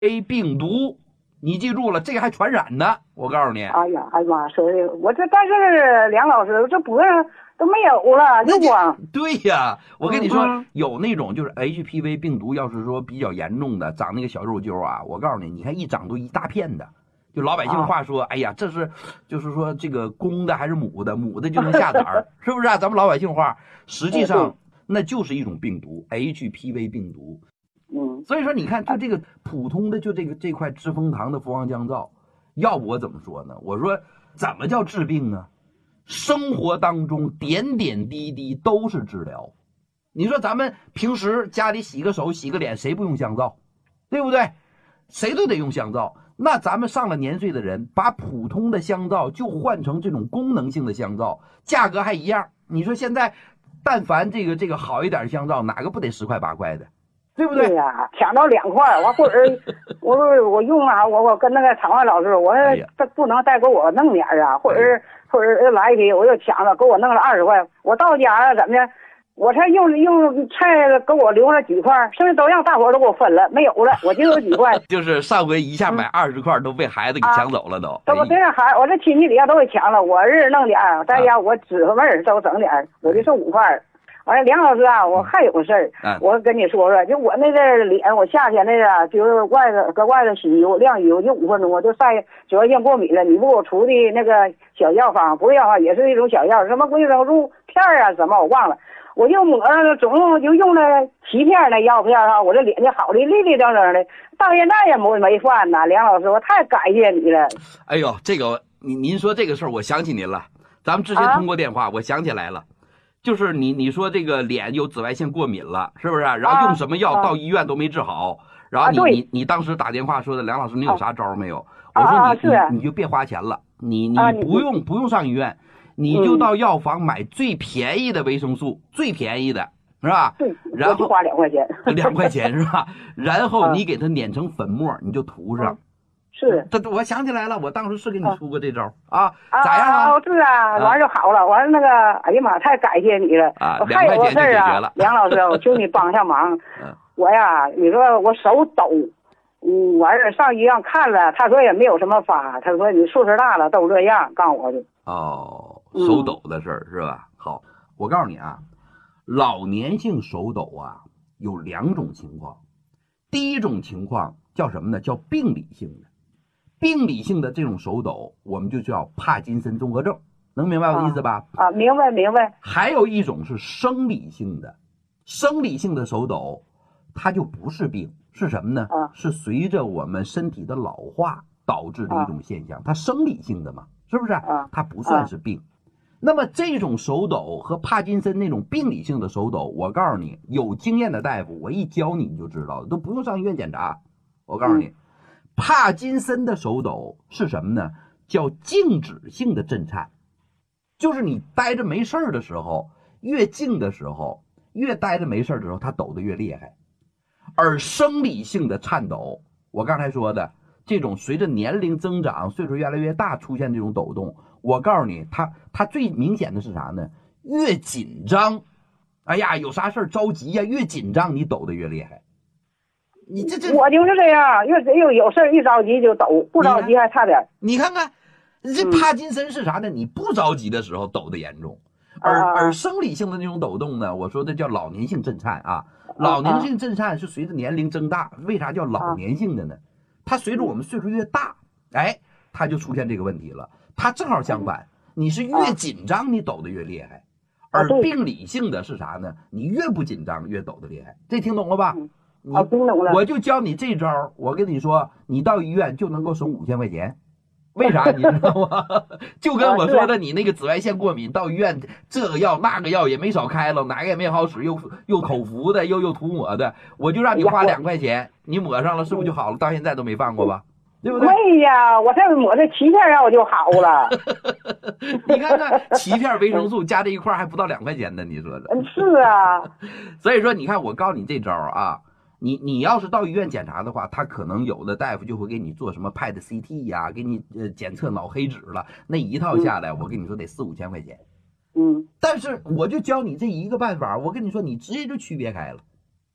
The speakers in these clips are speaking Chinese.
病毒，你记住了，这个还传染呢。我告诉你， 哎呀，哎呀妈，说的我这，但是梁老师，这脖上都没有了，就光。 对呀，我跟你说，有那种就是 HPV 病毒，要是说比较严重的，长那个小肉揪啊，我告诉你，你看一长都一大片的。就老百姓话说，哎呀，这是就是说这个公的还是母的，母的就能下崽儿，是不是啊？咱们老百姓话，实际上那就是一种病毒 ，HPV 病毒。所以说你看，就这个普通的就这块知蜂堂的蜂王降噪，要不我怎么说呢？我说怎么叫治病呢？生活当中点点滴滴都是治疗。你说咱们平时家里洗个手洗个脸，谁不用香皂？对不对？谁都得用香皂。那咱们上了年岁的人，把普通的香皂就换成这种功能性的香皂，价格还一样。你说现在，但凡这个好一点的香皂，哪个不得10块8块的，对不对？ 对呀，抢到2块，完或者我说我用啊，我跟那个场外老师，我说这不能再给我弄点啊，或者来一批，我又抢了，给我弄了20块，我到家了怎么的？我才用菜给我留了几块，剩下都让大伙都给我分了，没有了，我就有几块。 就是上回一下买20块都被孩子给抢走了都。 我这孩我这亲戚里头都给抢了，我儿子弄点，在家我指和妹儿都整点，我就剩5块。完了，梁老师啊，我还有个事儿，我跟你说说，就我那个脸，我夏天那个就是搁外头洗衣服晾衣服就5分钟，我就晒紫外线过敏了。你不给我出的那个小药方，不是药方，也是一种小药，什么维生素片啊什么我忘了。我就抹上，总共就用了7片那药片哈，我这脸就好的立立正正的，到现在也没犯呢。梁老师，我太感谢你了。 哎呦，这个您说这个事儿，我想起您了。咱们之前通过电话，我想起来了，就是你说这个脸有紫外线过敏了，是不是？然后用什么药到医院都没治好，然后你当时打电话说的，梁老师，你有啥招没有？我说你就别花钱了，你不用上医院。你就到药房买最便宜的维生素，最便宜的是吧？ 对， 然后花2块钱 ，2块钱是吧？然后你给它碾成粉末，你就涂上。 是， 我想起来了，我当时是给你出过这招啊，咋样啊？ 是啊，完就好了。完了那个，哎呀妈，太感谢你了啊！2块钱就解决了。 梁老师，我求你帮下忙。我呀，你说我手抖，完事上医院看了，他说也没有什么法，他说你岁数大了都这样，告诉我的。 哦，手抖的事儿是吧？好，我告诉你啊，老年性手抖啊有2种情况。第一种情况叫什么呢？叫病理性的。病理性的这种手抖，我们就叫帕金森综合症，能明白我的意思吧？ 明白。 还有一种是生理性的，生理性的手抖，它就不是病，是什么呢？是随着我们身体的老化导致的一种现象，它生理性的嘛。是不是？它不算是病。那么这种手抖和帕金森那种病理性的手抖，我告诉你，有经验的大夫，我一教你就知道了，都不用上医院检查。我告诉你，帕金森的手抖是什么呢？叫静止性的震颤，就是你待着没事的时候，越静的时候，越待着没事的时候，它抖得越厉害。而生理性的颤抖，我刚才说的。这种随着年龄增长，岁数越来越大出现这种抖动，我告诉你，它最明显的是啥呢？越紧张，哎呀，有啥事着急呀，越紧张你抖得越厉害。你这我就是这样，有事一着急就抖，不着急还差点。 你看看，这帕金森是啥呢？你不着急的时候抖得严重，而生理性的那种抖动呢，我说的叫老年性震颤啊。老年性震颤是随着年龄增大，为啥叫老年性的呢？它随着我们岁数越大，哎，它就出现这个问题了。它正好相反，你是越紧张，你抖得越厉害，而病理性的是啥呢？你越不紧张，越抖得厉害。这听懂了吧？ 听懂了。 我就教你这招，我跟你说，你到医院就能够省5000块钱。为啥你知道吗？就跟我说的，你那个紫外线过敏，到医院这个药那个药也没少开了，哪个也没好使，又口服的，又涂抹的，我就让你花2块钱，你抹上了，是不是就好了？到现在都没犯过吧？对不对？ 对呀，我这抹这7片药就好了。 你看看7片维生素加这一块还不到2块钱呢，你说的？ 是啊。 所以说，你看我告诉你这招啊。你要是到医院检查的话，他可能有的大夫就会给你做什么 PET CT 呀，给你检测脑黑质了，那一套下来，我跟你说得4、5千块钱。但是我就教你这一个办法，我跟你说，你直接就区别开了。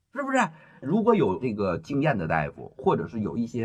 是不是？如果有这个经验的大夫，或者是有一些